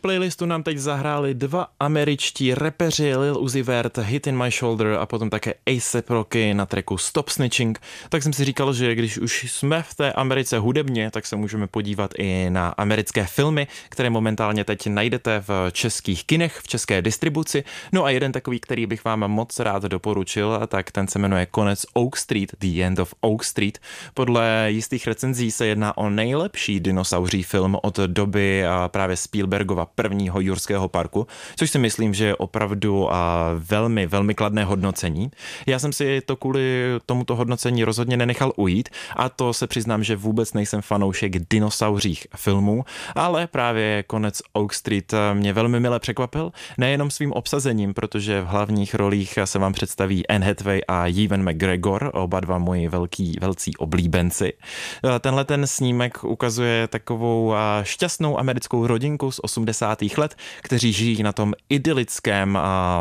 playlistu nám teď zahráli dva američtí repeři Lil Uzi Vert, Hit in My Shoulder a potom také A$AP Rocky na tracku Stop Snitching. Tak jsem si říkal, že když už jsme v té Americe hudebně, tak se můžeme podívat i na americké filmy, které momentálně teď najdete v českých kinech, v české distribuci. No a jeden takový, který bych vám moc rád doporučil, tak ten se jmenuje Konec Oak Street, The End of Oak Street. Podle jistých recenzí se jedná o nejlepší dinosauří film od doby právě Spielbergova prvního Jurského parku, což si myslím, že je opravdu velmi, velmi kladné hodnocení. Já jsem si to kvůli tomuto hodnocení rozhodně nenechal ujít a to se přiznám, že vůbec nejsem fanoušek dinosauřích filmů, ale právě Konec Oak Street mě velmi mile překvapil, nejenom svým obsazením, protože v hlavních rolích se vám představí Anne Hathaway a Ewan McGregor, oba dva moji velcí oblíbenci. Tenhle ten snímek ukazuje takovou šťastnou americkou rodinku z 80. let, kteří žijí na tom idylickém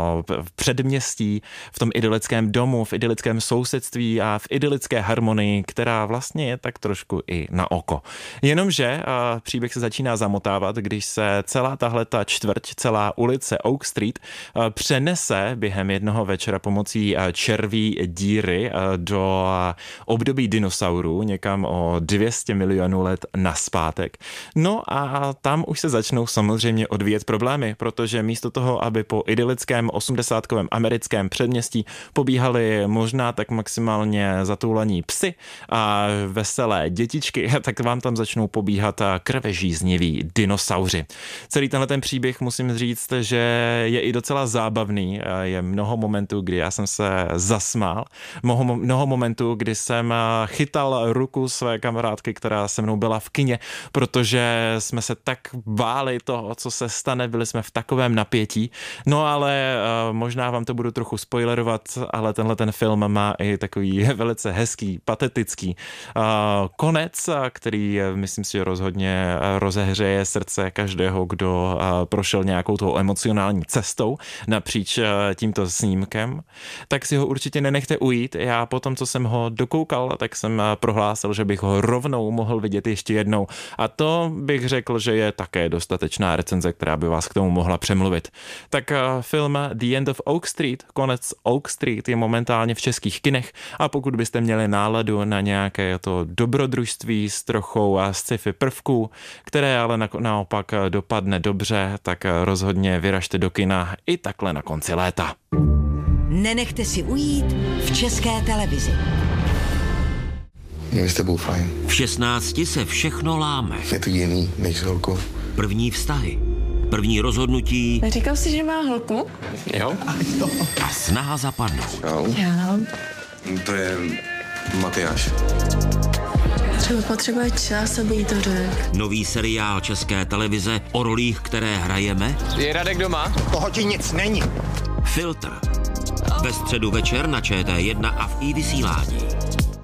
předměstí, v tom idylickém domu, v idylickém sousedství a v idylické harmonii, která vlastně je tak trošku i na oko. Jenomže příběh se začíná zamotávat, když se celá tahleta čtvrť, celá ulice Oak Street přenese během jednoho večera pomocí červí díry do období dinosaurů, někam o 200 milionů let nazpátek. No a tam už se začnou samozřejmě odvíjet problémy, protože místo toho, aby po idylickém 80kovém americkém předměstí pobíhali možná tak maximálně zatoulaní psy a veselé dětičky, tak vám tam začnou pobíhat krvežízniví dinosauři. Celý tenhle ten příběh musím říct, že je i docela zábavný. Je mnoho momentů, kdy já jsem se zasmál. Mnoho momentů, kdy jsem chytal ruku své kamarádky, která se mnou byla v kině, protože jsme se tak báli toho, co se stane, byli jsme v takovém napětí. No ale možná vám to budu trochu spoilerovat, ale tenhle ten film má i takový velice hezký, patetický konec, který myslím si, že rozhodně rozehřeje srdce každého, kdo prošel nějakou tou emocionální cestou napříč tímto snímkem. Tak si ho určitě nenechte ujít. Já po tom, co jsem ho dokoukal, tak jsem prohlásil, že bych ho rovnou mohl vidět ještě jednou. A to bych řekl, že je také dostatečná recenze, která by vás k tomu mohla přemluvit. Tak film The End of Oak Street, Konec Oak Street, je momentálně v českých kinech a pokud byste měli náladu na nějaké to dobrodružství s trochou sci-fi prvků, které ale naopak dopadne dobře, tak rozhodně vyražte do kina i takhle na konci léta. Nenechte si ujít v České televizi. Je s tebou fajn. V 16 se všechno láme. Je to jiný než s holkou. První vztahy, první rozhodnutí. Neříkal jsi, že má holku? Jo. A snaha zapadnout. Já. To je Matyáš. Třeba potřebuje čas, aby jí to řekl. Nový seriál České televize o rolích, které hrajeme. Je Radek doma? Toho ti nic není. Filtr. Ve středu večer na ČT1 a v iVysílání.